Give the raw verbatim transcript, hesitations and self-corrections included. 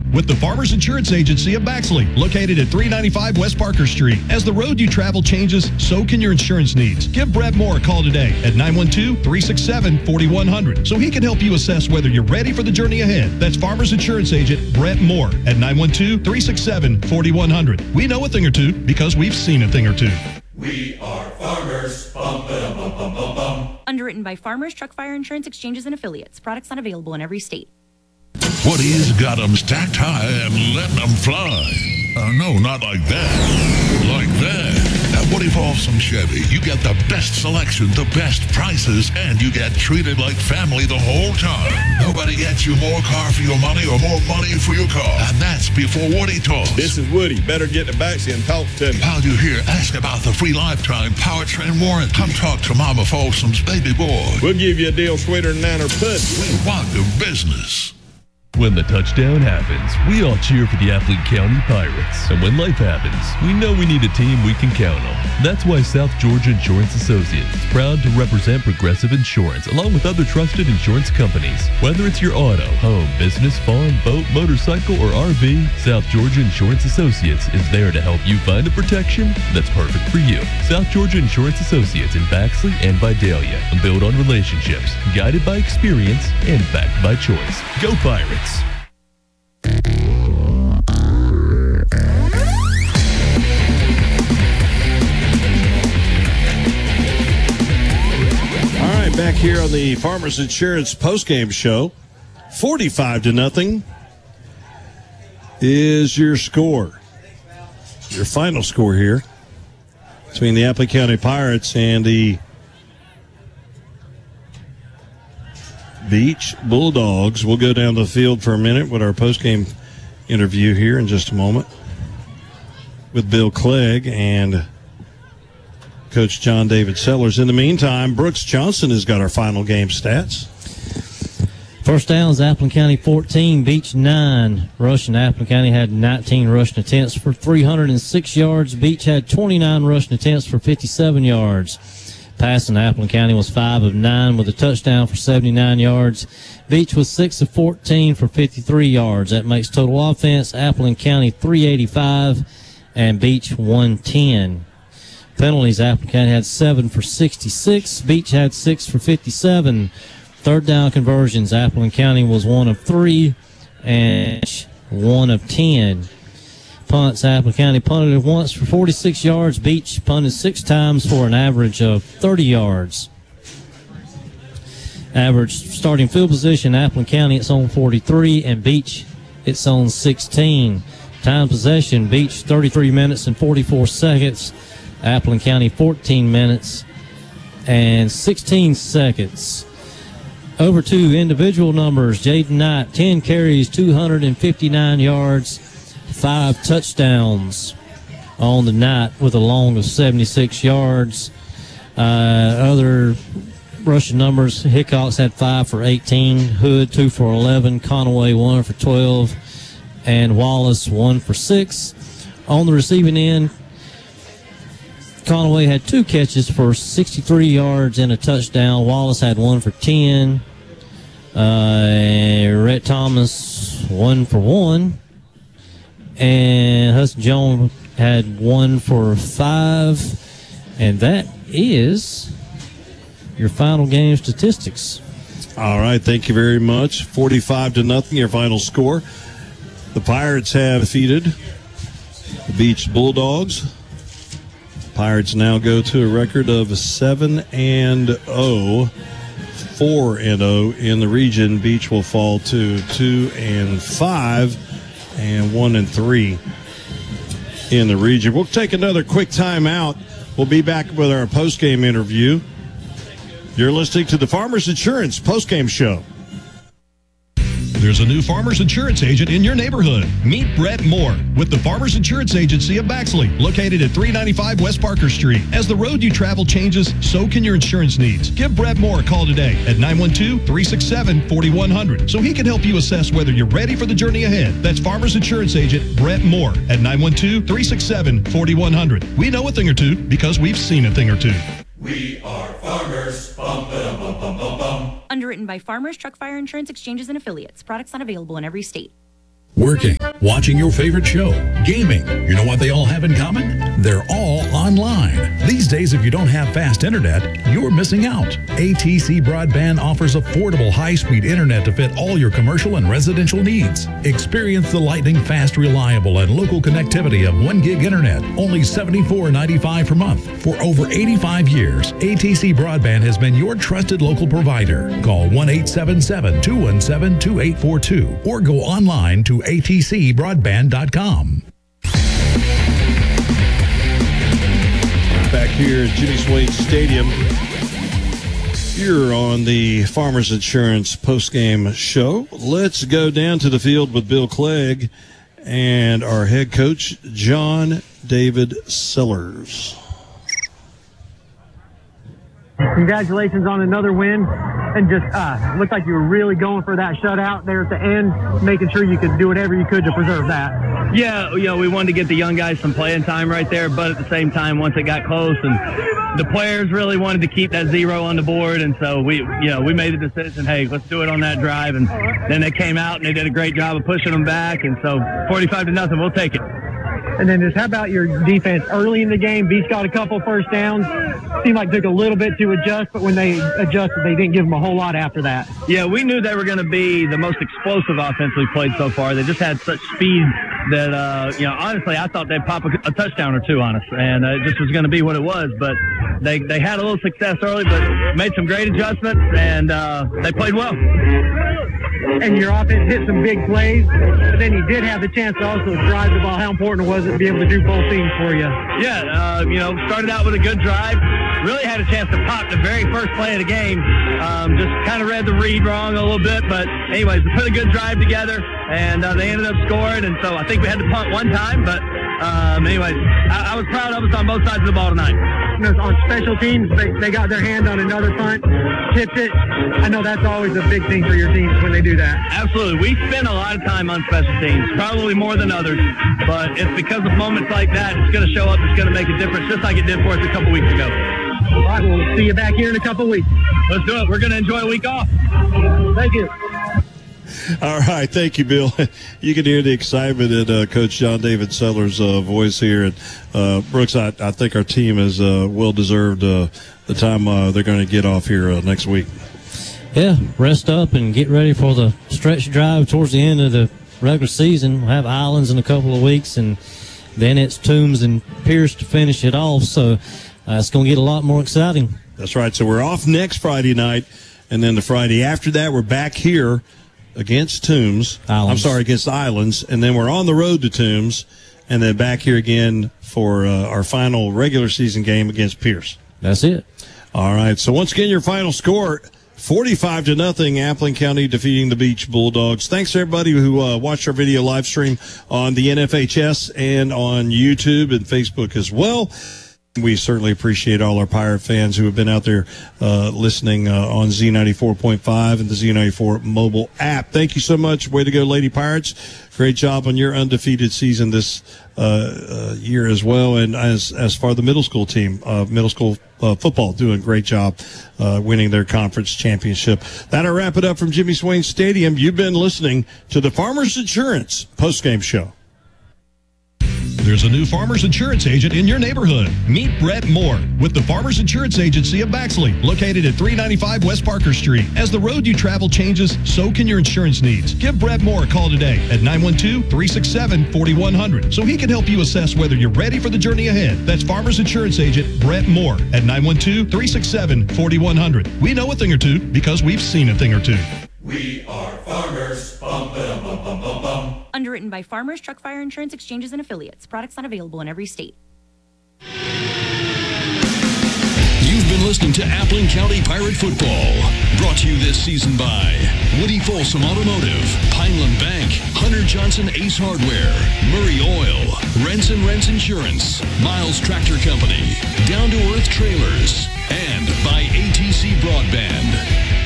with the Farmers Insurance Agency of Baxley, located at three ninety-five West Parker Street. As the road you travel changes, so can your insurance needs. Give Brett Moore a call today at nine one two, three six seven, four one zero zero so he can help you assess whether you're ready for the journey ahead. That's Farmers Insurance Agent Brett Moore at nine one two, three six seven, four one zero zero. We know a thing or two because we've seen a thing or two. We are farmers. Bum, ba, bum, bum, bum, bum. Underwritten by Farmers Truck Fire Insurance Exchanges and Affiliates. Products not available in every state. Woody's got 'em stacked high and letting 'em fly. Uh, no, not like that. Like that. At Woody Folsom Chevy, you get the best selection, the best prices, and you get treated like family the whole time. Nobody gets you more car for your money or more money for your car. And that's before Woody talks. This is Woody. Better get the backseat and talk to me. While you're here, ask about the free lifetime powertrain warranty. Come talk to Mama Folsom's baby boy. We'll give you a deal sweeter than niner pudding. We want your business. When the touchdown happens, we all cheer for the Appling County Pirates. And when life happens, we know we need a team we can count on. That's why South Georgia Insurance Associates is proud to represent Progressive Insurance along with other trusted insurance companies. Whether it's your auto, home, business, farm, boat, motorcycle, or R V, South Georgia Insurance Associates is there to help you find a protection that's perfect for you. South Georgia Insurance Associates in Baxley and Vidalia. Built on relationships, guided by experience, and backed by choice. Go Pirates! All right, back here on the Farmers Insurance postgame show, forty-five to nothing is your score. Your final score here between the Appling County Pirates and the Beach Bulldogs. We'll go down the field for a minute with our postgame interview here in just a moment with Bill Clegg and Coach John David Sellers. In the meantime, Brooks Johnson has got our final game stats. First downs, Appling County fourteen, Beach nine. Rushing, Appling County had nineteen rushing attempts for three hundred six yards. Beach had twenty-nine rushing attempts for fifty-seven yards. Passing, Appling County was five of nine with a touchdown for seventy-nine yards. Beach was six of fourteen for fifty-three yards. That makes total offense, Appling County three eighty-five and Beach one ten. Penalties, Appling County had seven for sixty-six. Beach had six for fifty-seven. Third down conversions, Appling County was one of three and one of ten. Punts, Appling County punted it once for forty-six yards. Beach punted six times for an average of thirty yards. Average starting field position, Appling County, it's on forty-three, and Beach, it's on sixteen. Time possession, Beach, thirty-three minutes and forty-four seconds. Appling County, fourteen minutes and sixteen seconds. Over to individual numbers, Jaden Knight, ten carries, two hundred fifty-nine yards, five touchdowns on the night with a long of seventy-six yards. Uh, other rushing numbers, Hickox had five for eighteen, Hood two for eleven, Conaway one for twelve, and Wallace one for six. On the receiving end, Conaway had two catches for sixty-three yards and a touchdown. Wallace had one for ten. Uh, Rhett Thomas one for one. And Hudson Jones had one for five. And that is your final game statistics. All right, thank you very much. forty-five to nothing, your final score. The Pirates have defeated the Beach Bulldogs. Pirates now go to a record of seven and oh, four and oh in the region. Beach will fall to two and five and one and three in the region. We'll take another quick timeout. We'll be back with our postgame interview. You're listening to the Farmers Insurance postgame show. There's a new Farmers Insurance agent in your neighborhood. Meet Brett Moore with the Farmers Insurance Agency of Baxley, located at three ninety-five West Parker Street. As the road you travel changes, so can your insurance needs. Give Brett Moore a call today at nine one two, three six seven, four one zero zero so he can help you assess whether you're ready for the journey ahead. That's Farmers Insurance Agent Brett Moore at nine one two, three six seven, four one zero zero. We know a thing or two because we've seen a thing or two. We are farmers. Bum, ba-dum, bum, bum, bum, bum. Underwritten by Farmers Truck Fire Insurance Exchanges and Affiliates. Products not available in every state. Working. watching your favorite show, gaming. You know what they all have in common? They're all online. These days, if you don't have fast internet, you're missing out. A T C Broadband offers affordable, high-speed internet to fit all your commercial and residential needs. Experience the lightning fast, reliable, and local connectivity of one gig internet, only seventy-four ninety-five per month. For over eighty-five years, A T C Broadband has been your trusted local provider. Call one eight seven seven, two one seven, two eight four two or go online to A T C broadband dot com. Back here at Jimmy Swain Stadium, you're on the Farmers Insurance postgame show. Let's go down to the field with Bill Clegg and our head coach, John David Sellers. Congratulations on another win, and just uh, looked like you were really going for that shutout there at the end, making sure you could do whatever you could to preserve that. Yeah, you know, we wanted to get the young guys some playing time right there, but at the same time, once it got close, and the players really wanted to keep that zero on the board, and so we, you know, we made the decision, hey, let's do it on that drive, and then they came out and they did a great job of pushing them back, and so forty-five to nothing, we'll take it. And then just how about your defense early in the game? Beach got a couple first downs. Seemed like it took a little bit to adjust, but when they adjusted, they didn't give them a whole lot after that. Yeah, we knew they were going to be the most explosive offense we've played so far. They just had such speed that, uh, you know, honestly, I thought they'd pop a, a touchdown or two on us, and uh, it just was going to be what it was. But they, they had a little success early, but made some great adjustments, and uh, they played well. And your offense hit some big plays, but then you did have the chance to also drive the ball. How important was it to be able to do both things for you? Yeah, uh, you know, started out with a good drive. Really had a chance to pop the very first play of the game. Um, just kind of read the read wrong a little bit, but anyways, we put a good drive together, and uh, they ended up scoring, and so I think we had to punt one time, but um, anyways, I, I was proud of us on both sides of the ball tonight. On special teams, they, they got their hand on another punt, tipped it. I know that's always a big thing for your teams when they do that. Absolutely. We spend a lot of time on special teams, probably more than others, but it's because of moments like that, it's going to show up, it's going to make a difference, just like it did for us a couple weeks ago. All right, we'll see you back here in a couple weeks. Let's do it. We're going to enjoy a week off. Thank you. All right, thank you, Bill. You can hear the excitement in uh, Coach John David Sellers' uh, voice here. And uh, Brooks, I, I think our team has uh, well deserved uh, the time uh, they're going to get off here uh, next week. Yeah, rest up and get ready for the stretch drive towards the end of the regular season. We'll have Islands in a couple of weeks, and then it's Toombs and Pierce to finish it off. So uh, it's going to get a lot more exciting. That's right. So we're off next Friday night, and then the Friday after that, we're back here against Toombs. Islands. I'm sorry, against Islands. And then we're on the road to Toombs, and then back here again for uh, our final regular season game against Pierce. That's it. All right. So once again, your final score, forty-five to nothing, Appling County defeating the Beach Bulldogs. Thanks to everybody who uh, watched our video live stream on the N F H S and on YouTube and Facebook as well. We certainly appreciate all our Pirate fans who have been out there uh, listening uh, on Z ninety-four point five and the Z ninety-four mobile app. Thank you so much. Way to go, Lady Pirates. Great job on your undefeated season this uh, uh, year as well. And as as far as the middle school team, uh, middle school uh, football, doing a great job uh, winning their conference championship. That'll wrap it up from Jimmy Swain Stadium. You've been listening to the Farmers Insurance postgame show. There's a new Farmers Insurance agent in your neighborhood. Meet Brett Moore with the Farmers Insurance Agency of Baxley, located at three ninety-five West Parker Street. As the road you travel changes, so can your insurance needs. Give Brett Moore a call today at nine one two, three six seven, four one zero zero so he can help you assess whether you're ready for the journey ahead. That's Farmers Insurance Agent Brett Moore at nine one two, three six seven, four one zero zero. We know a thing or two because we've seen a thing or two. We are farmers. Bum, ba, bum, bum, bum, bum. Underwritten by Farmers Truck Fire Insurance Exchanges and Affiliates. Products not available in every state. You've been listening to Appling County Pirate Football. Brought to you this season by Woody Folsom Automotive, Pineland Bank, Hunter Johnson Ace Hardware, Murray Oil, Rents and Rents Insurance, Miles Tractor Company, Down to Earth Trailers, and by A T C Broadband.